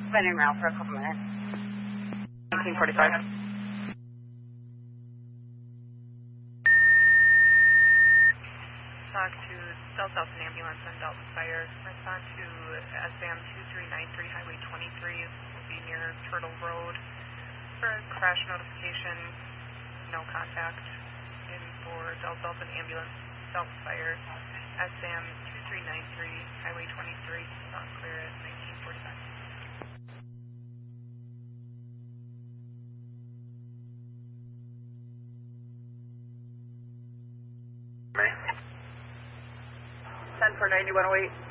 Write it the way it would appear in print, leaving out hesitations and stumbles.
been en route for a couple minutes. 1945. Talk to South Delton Ambulance and Delton Fire. Respond to SAM 2393 Highway 23. Will be near Turtle Road for a crash notification. No contact. In for South Delton Ambulance, Delton Fire. SAM 2393 Highway 23. Not clear at 1945. Send for 9108.